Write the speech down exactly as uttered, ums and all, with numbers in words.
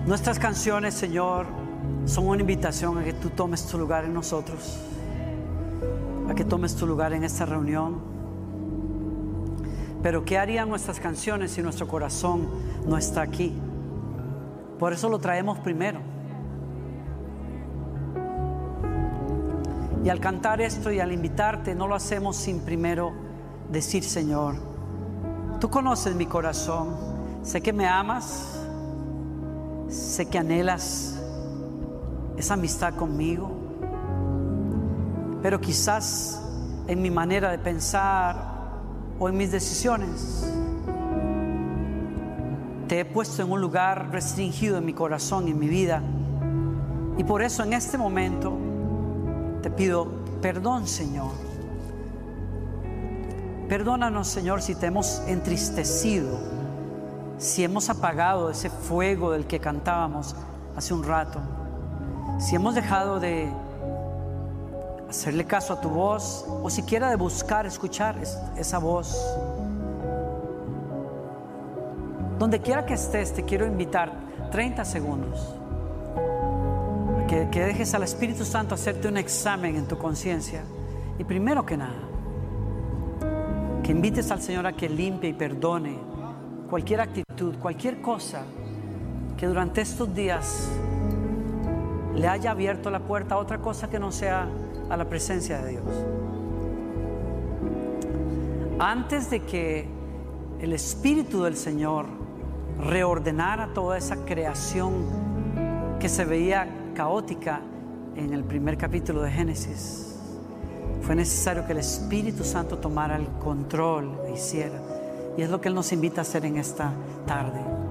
Nuestras canciones, Señor, son una invitación a que tú tomes tu lugar en nosotros, a que tomes tu lugar en esta reunión. Pero ¿qué harían nuestras canciones si nuestro corazón no está aquí? Por eso lo traemos primero. Y al cantar esto y al invitarte, no lo hacemos sin primero decir: Señor, tú conoces mi corazón, sé que me amas, sé que anhelas esa amistad conmigo, pero quizás en mi manera de pensar o en mis decisiones te he puesto en un lugar restringido en mi corazón y en mi vida, y por eso en este momento te pido perdón, Señor. Perdónanos, Señor, si te hemos entristecido, si hemos apagado ese fuego del que cantábamos hace un rato, si hemos dejado de hacerle caso a tu voz, o siquiera de buscar, escuchar esa voz. Donde quiera que estés, te quiero invitar treinta segundos que, que dejes al Espíritu Santo hacerte un examen en tu conciencia. Y primero que nada, que invites al Señor a que limpie y perdone cualquier actitud, cualquier cosa que durante estos días le haya abierto la puerta a otra cosa que no sea a la presencia de Dios. Antes de que el Espíritu del Señor reordenara toda esa creación que se veía caótica en el primer capítulo de Génesis, fue necesario que el Espíritu Santo tomara el control e hiciera. Y es lo que Él nos invita a hacer en esta tarde.